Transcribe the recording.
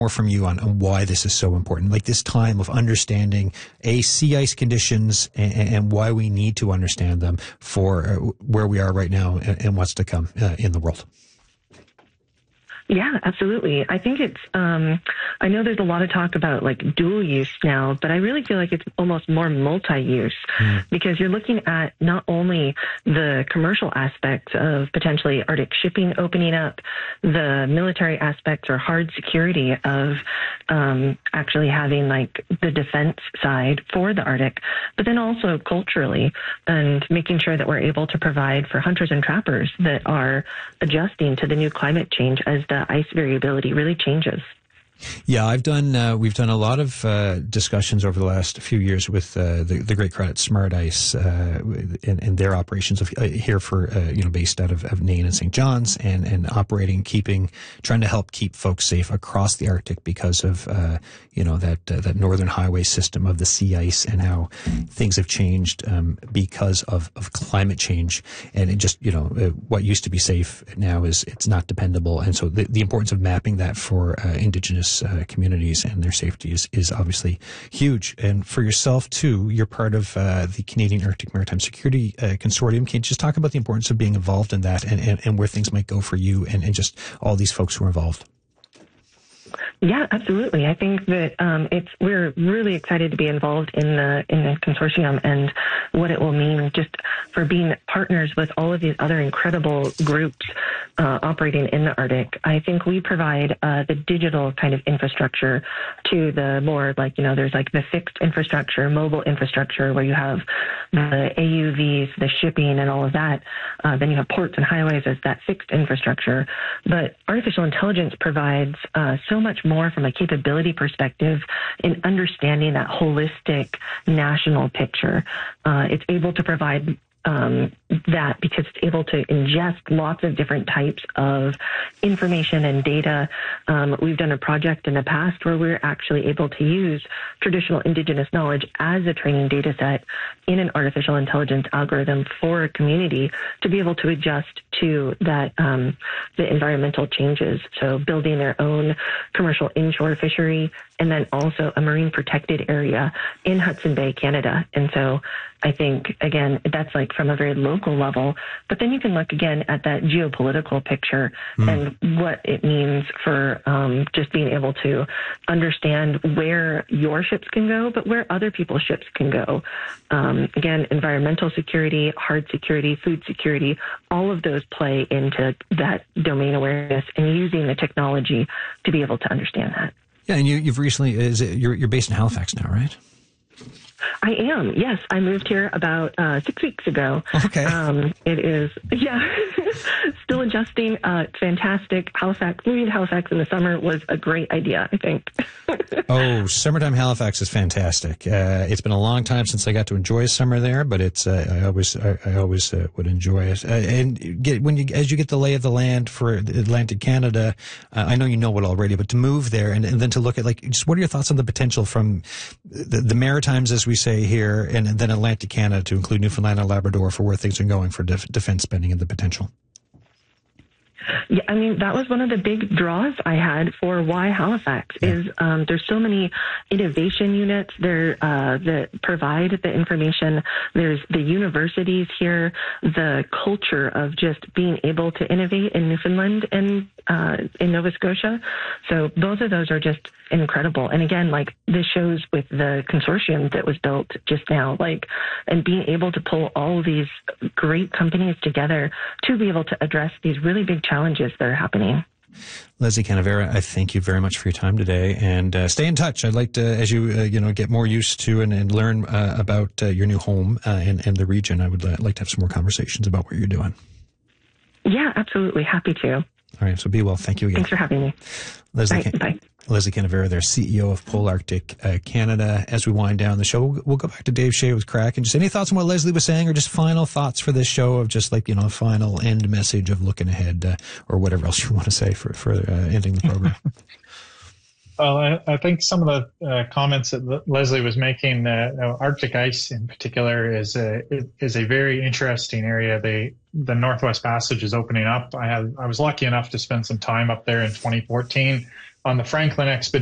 more from you on why this is so important, like this time of understanding sea ice conditions and why we need to understand them for where we are right now and what's to come in the world. Yeah, absolutely. I think it's, I know there's a lot of talk about like dual use now, but I really feel like it's almost more multi-use because you're looking at not only the commercial aspects of potentially Arctic shipping opening up, the military aspects or hard security of actually having like the defense side for the Arctic, but then also culturally and making sure that we're able to provide for hunters and trappers that are adjusting to the new climate change as the ice variability really changes. Yeah, we've done a lot of discussions over the last few years with the great credit Smart Ice and their operations here for based out of Nain and St. John's and operating, trying to help keep folks safe across the Arctic because of that northern highway system of the sea ice and how things have changed because of climate change, and it just what used to be safe now it's not dependable, and so the importance of mapping that for Indigenous communities and their safety is obviously huge. And for yourself too, you're part of the Canadian Arctic Maritime Security Consortium. Can you just talk about the importance of being involved in that and where things might go for you and just all these folks who are involved? Yeah, absolutely. I think that we're really excited to be involved in the consortium and what it will mean just for being partners with all of these other incredible groups operating in the Arctic. I think we provide the digital kind of infrastructure to the more there's like the fixed infrastructure, mobile infrastructure where you have the AUVs, the shipping and all of that. Then you have ports and highways as that fixed infrastructure. But artificial intelligence provides so much more from a capability perspective in understanding that holistic national picture. It's able to provide that because it's able to ingest lots of different types of information and data. We've done a project in the past where we're actually able to use traditional Indigenous knowledge as a training data set in an artificial intelligence algorithm for a community to be able to adjust to that, the environmental changes. So building their own commercial inshore fishery and then also a marine protected area in Hudson Bay, Canada. And so I think, again, that's like from a very local level, but then you can look again at that geopolitical picture and what it means for just being able to understand where your ships can go, but where other people's ships can go. Again, environmental security, hard security, food security, all of those play into that domain awareness and using the technology to be able to understand that. Yeah, and you've recently, you're based in Halifax now, right? I am, yes. I moved here about 6 weeks ago. Okay. It is, still adjusting. It's fantastic. Moving to Halifax in the summer was a great idea, I think. Oh, summertime Halifax is fantastic. It's been a long time since I got to enjoy summer there, but it's I always would enjoy it. And as you get the lay of the land for Atlantic Canada, I know you know it already, but to move there and then to look at just what are your thoughts on the potential from the Maritimes, as we say here, and then Atlantic Canada to include Newfoundland and Labrador for where things are going for defense spending and the potential? Yeah, I mean, that was one of the big draws I had for why Halifax is there's so many innovation units there that provide the information. There's the universities here, the culture of just being able to innovate in Newfoundland and in Nova Scotia. So both of those are just incredible. And again, this shows with the consortium that was built just now, and being able to pull all of these great companies together to be able to address these really big challenges that are happening. Leslie Canavera, I thank you very much for your time today, and stay in touch. I'd like to, as you get more used to and learn about your new home and the region, I would like to have some more conversations about what you're doing. Yeah, absolutely. Happy to. All right, so be well. Thank you again. Thanks for having me. Bye. Leslie Canavera, their CEO of Polarctic Canada. As we wind down the show, we'll go back to Dave Shea with Crack. And just any thoughts on what Leslie was saying, or just final thoughts for this show of just a final end message of looking ahead, or whatever else you want to say for ending the program. Well, I think some of the comments that Leslie was making, Arctic ice in particular, is a very interesting area. The Northwest Passage is opening up. I was lucky enough to spend some time up there in 2014 on the Franklin expedition.